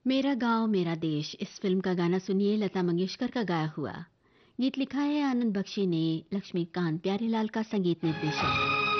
मेरा गांव मेरा देश इस फिल्म का गाना सुनिए, लता मंगेशकर का गाया हुआ। गीत लिखा है आनंद बख्शी ने, लक्ष्मीकांत प्यारेलाल का संगीत निर्देशन।